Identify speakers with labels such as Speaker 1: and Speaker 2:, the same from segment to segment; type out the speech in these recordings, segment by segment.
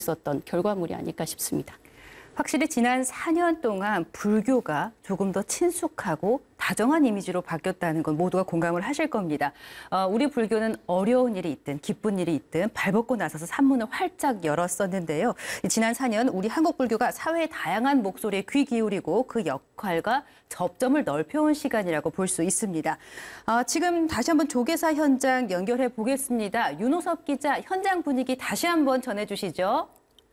Speaker 1: 있었던 결과물이 아닐까 싶습니다. 확실히 지난 4년 동안 불교가 조금 더 친숙하고 다정한 이미지로 바뀌었다는 건 모두가 공감을 하실 겁니다. 우리 불교는 어려운 일이 있든 기쁜 일이 있든 발벗고 나서서 산문을 활짝 열었었는데요. 지난 4년 우리 한국 불교가 사회의 다양한 목소리에 귀 기울이고 그 역할과 접점을 넓혀온 시간이라고 볼 수 있습니다. 지금 다시 한번 조계사 현장 연결해 보겠습니다. 윤호섭 기자, 현장 분위기 다시 한번 전해주시죠.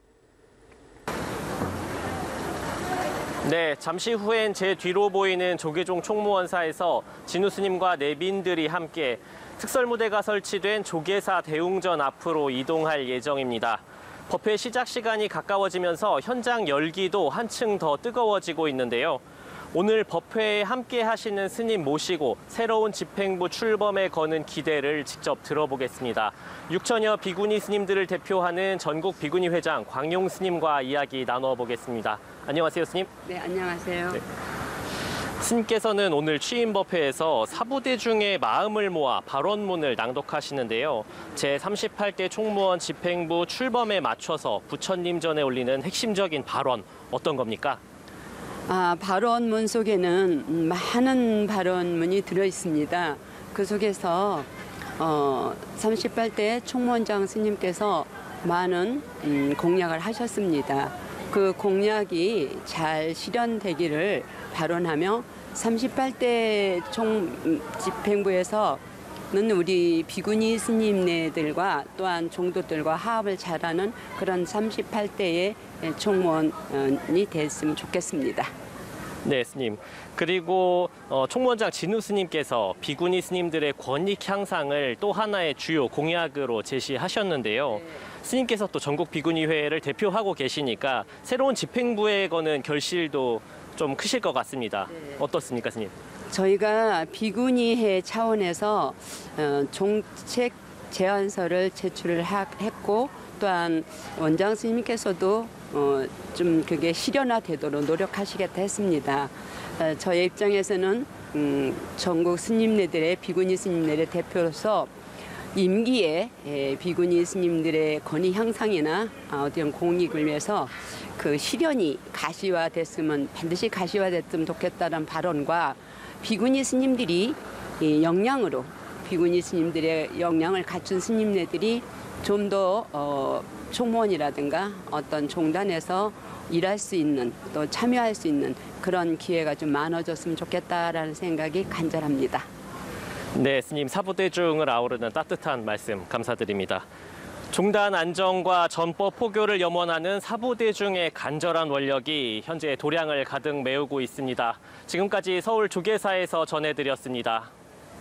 Speaker 2: 네, 잠시 후엔 제 뒤로 보이는 조계종 총무원사에서 진우 스님과 내빈들이 함께 특설무대가 설치된 조계사 대웅전 앞으로 이동할 예정입니다. 법회 시작 시간이 가까워지면서 현장 열기도 한층 더 뜨거워지고 있는데요. 오늘 법회에 함께 하시는 스님 모시고 새로운 집행부 출범에 거는 기대를 직접 들어보겠습니다. 6천여 비구니 스님들을 대표하는 전국 비구니 회장 광용 스님과 이야기 나눠보겠습니다. 안녕하세요, 스님.
Speaker 3: 네, 안녕하세요.
Speaker 2: 네. 스님께서는 오늘 취임 법회에서 사부대중의 마음을 모아 발언문을 낭독하시는데요. 제38대 총무원 집행부 출범에 맞춰서 부처님 전에 올리는 핵심적인 발언 어떤 겁니까?
Speaker 3: 발언문 속에는 많은 발언문이 들어 있습니다. 그 속에서 38대 총무원장 스님께서 많은 공약을 하셨습니다. 그 공약이 잘 실현되기를 발언하며 38대 총집행부에서는 우리 비구니 스님네들과 또한 종도들과 화합을 잘하는 그런 38대의 총무원이 됐으면 좋겠습니다.
Speaker 2: 네, 스님. 그리고 총무원장 진우 스님께서 비구니 스님들의 권익 향상을 또 하나의 주요 공약으로 제시하셨는데요.
Speaker 3: 네.
Speaker 2: 스님께서 또 전국 비구니회를 대표하고 계시니까 새로운 집행부에 거는 결실도 좀 크실 것 같습니다.
Speaker 3: 네.
Speaker 2: 어떻습니까, 스님?
Speaker 3: 저희가 비구니회 차원에서 정책 제안서를 제출을 했고 또한 원장 스님께서도 좀 그게 실현화되도록 노력하시겠다 했습니다. 저의 입장에서는 전국 스님네들의 비구니 스님네들의 대표로서 임기에 비구니 스님들의 권위 향상이나 어떤 공익을 위해서 그 실현이 반드시 가시화됐으면 좋겠다는 발언과 비구니 스님들이 역량으로 비구니 스님들의 역량을 갖춘 스님네들이 좀 더 총무원이라든가 어떤 종단에서 일할 수 있는 또 참여할 수 있는 그런 기회가 좀 많아졌으면 좋겠다라는 생각이 간절합니다.
Speaker 2: 네, 스님 사부대중을 아우르는 따뜻한 말씀 감사드립니다. 종단 안정과 전법 포교를 염원하는 사부대중의 간절한 원력이 현재 도량을 가득 메우고 있습니다. 지금까지 서울 조계사에서 전해드렸습니다.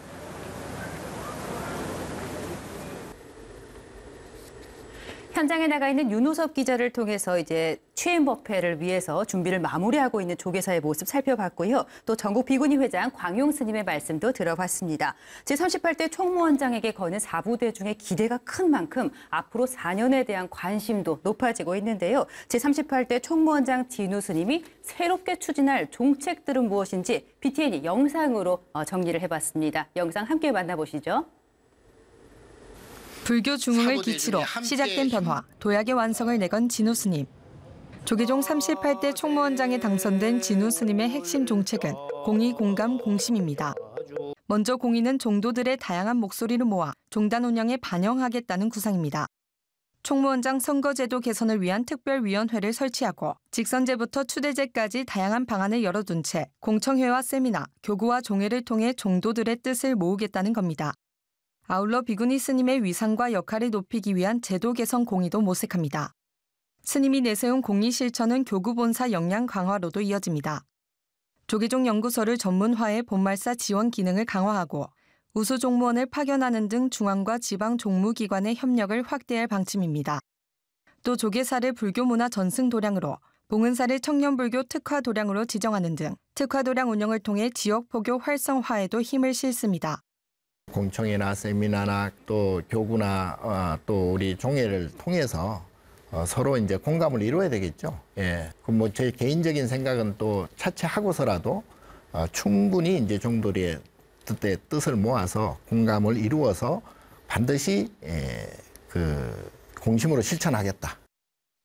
Speaker 1: 현장에 나가 있는 윤호섭 기자를 통해서 이제 취임 법회를 위해서 준비를 마무리하고 있는 조계사의 모습 살펴봤고요. 또 전국 비구니 회장 광용 스님의 말씀도 들어봤습니다. 제38대 총무원장에게 거는 사부대중의 기대가 큰 만큼 앞으로 4년에 대한 관심도 높아지고 있는데요. 제38대 총무원장 진우 스님이 새롭게 추진할 종책들은 무엇인지 BTN이 영상으로 정리를 해봤습니다. 영상 함께 만나보시죠.
Speaker 4: 불교 중흥을 기치로 시작된 변화, 도약의 완성을 내건 진우 스님. 조계종 38대 총무원장에 당선된 진우 스님의 핵심 종책은 공의, 공감, 공심입니다. 먼저 공의는 종도들의 다양한 목소리를 모아 종단 운영에 반영하겠다는 구상입니다. 총무원장 선거제도 개선을 위한 특별위원회를 설치하고 직선제부터 추대제까지 다양한 방안을 열어둔 채 공청회와 세미나, 교구와 종회를 통해 종도들의 뜻을 모으겠다는 겁니다. 아울러 비구니 스님의 위상과 역할을 높이기 위한 제도 개선 공의도 모색합니다. 스님이 내세운 공의 실천은 교구 본사 역량 강화로도 이어집니다. 조계종 연구소를 전문화해 본말사 지원 기능을 강화하고 우수 종무원을 파견하는 등 중앙과 지방 종무기관의 협력을 확대할 방침입니다. 또 조계사를 불교문화 전승 도량으로, 봉은사를 청년불교 특화 도량으로 지정하는 등 특화 도량 운영을 통해 지역 포교 활성화에도 힘을 싣습니다.
Speaker 5: 공청회나 세미나나 또 교구나 또 우리 종회를 통해서 서로 이제 공감을 이루어야 되겠죠. 예. 그럼 뭐 제 개인적인 생각은 또 차치하고서라도 충분히 이제 종도의 뜻을 모아서 공감을 이루어서 반드시 그 공심으로 실천하겠다.